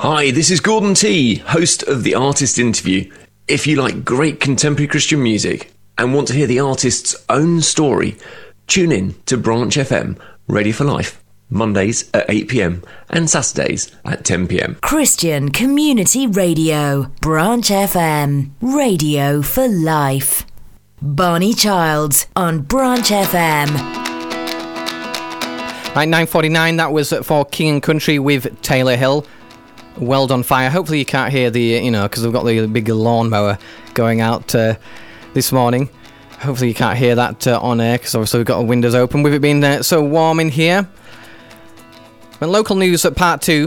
Hi, this is Gordon T, host of The Artist Interview. If you like great contemporary Christian music and want to hear the artist's own story, tune in to Branch FM, Ready for Life, Mondays at 8 p.m. and Saturdays at 10 p.m. Christian Community Radio, Branch FM, Radio for Life. Barney Childs on Branch FM. Right, 9:49, that was for King and Country with Taylor Hill. World on Fire. Hopefully you can't hear the, because we've got the big lawnmower going out this morning. Hopefully you can't hear that on air, because obviously we've got the windows open. With it being so warm in here. But local news at part 2.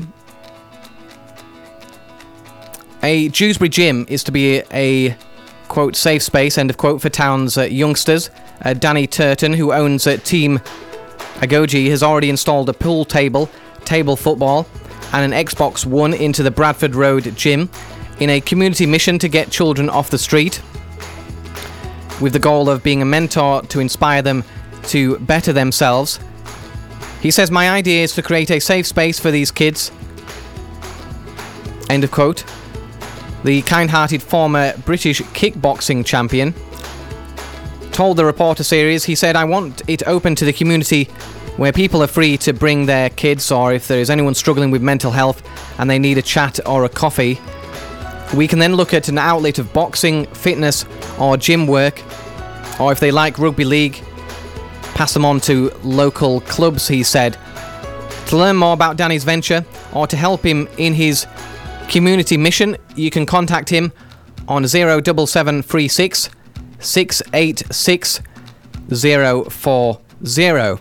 A Dewsbury gym is to be a, quote, safe space, end of quote, for town's youngsters. Danny Turton, who owns Team Agoji, has already installed a pool table, table football, and an Xbox One into the Bradford Road gym in a community mission to get children off the street, with the goal of being a mentor to inspire them to better themselves. He says, "My idea is to create a safe space for these kids." End of quote. The kind-hearted former British kickboxing champion told the Reporter series, he said, "I want it open to the community where people are free to bring their kids, or if there is anyone struggling with mental health and they need a chat or a coffee. We can then look at an outlet of boxing, fitness or gym work, or if they like rugby league, pass them on to local clubs," he said. To learn more about Danny's venture or to help him in his community mission, you can contact him on 07736 686 040.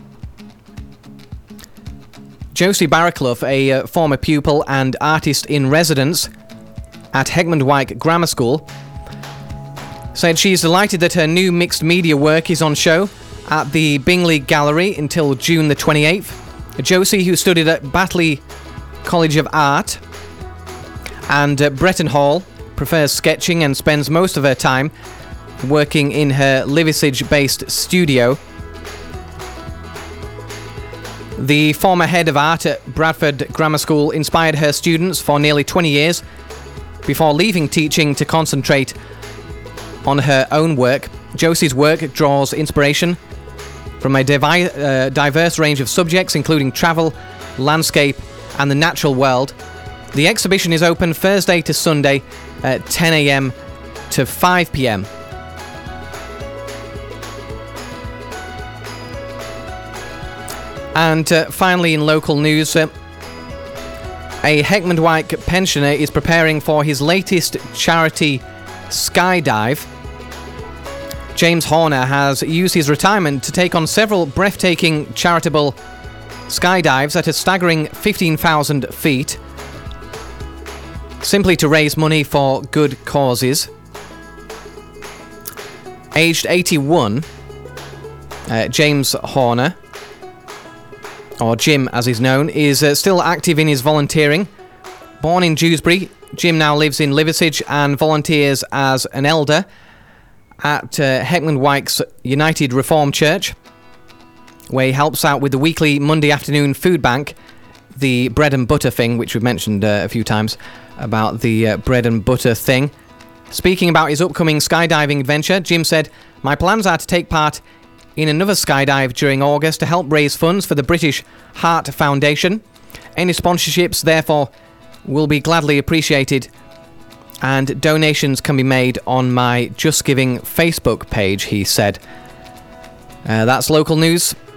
Josie Barraclough, a former pupil and artist in residence at Hegmond Wyke Grammar School, said she's delighted that her new mixed media work is on show at the Bingley Gallery until June the 28th. Josie, who studied at Batley College of Art and Bretton Hall, prefers sketching and spends most of her time working in her Liversedge-based studio. The former head of art at Bradford Grammar School inspired her students for nearly 20 years before leaving teaching to concentrate on her own work. Josie's work draws inspiration from a diverse range of subjects, including travel, landscape, and the natural world. The exhibition is open Thursday to Sunday at 10 a.m. to 5 p.m. And finally, in local news, a Hegmond Wyke pensioner is preparing for his latest charity skydive. James Horner has used his retirement to take on several breathtaking charitable skydives at a staggering 15,000 feet, simply to raise money for good causes. Aged 81, James Horner, or Jim as he's known, is still active in his volunteering. Born in Dewsbury, Jim now lives in Liversedge and volunteers as an elder at Hegmond Wyke's United Reformed Church, where he helps out with the weekly Monday afternoon food bank, the bread and butter thing, which we've mentioned a few times about the bread and butter thing. Speaking about his upcoming skydiving adventure, Jim said, "My plans are to take part in another skydive during August to help raise funds for the British Heart Foundation. Any sponsorships, therefore, will be gladly appreciated, and donations can be made on my Just Giving Facebook page," he said. That's local news.